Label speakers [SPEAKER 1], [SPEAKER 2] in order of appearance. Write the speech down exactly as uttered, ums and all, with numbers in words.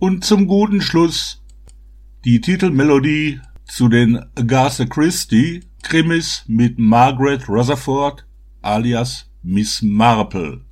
[SPEAKER 1] Und zum guten Schluss die Titelmelodie zu den Agatha Christie Krimis mit Margaret Rutherford alias Miss Marple.